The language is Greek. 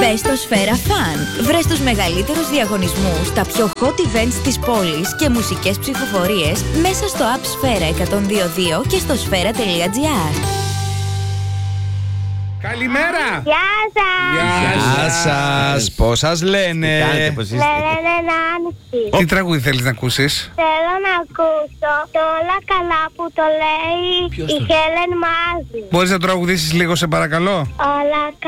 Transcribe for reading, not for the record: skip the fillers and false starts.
Μπες στο Σφαίρα Fun. Βρες τους μεγαλύτερους διαγωνισμούς, τα πιο hot events της πόλης και μουσικές ψηφοφορίες μέσα στο app Σφαίρα 102.2 και στο σφαίρα.gr. Καλημέρα! Γεια σας! Γεια σας! Πώς σας λένε? Κάνετε, πώς είστε? Λένε Νάνση. Τι τραγούδι θέλεις να ακούσεις? Θέλω να ακούσω το όλα καλά που το λέει η Χέλεν Μάζη. Μπορείς να τραγουδήσεις λίγο σε παρακαλώ? Όλα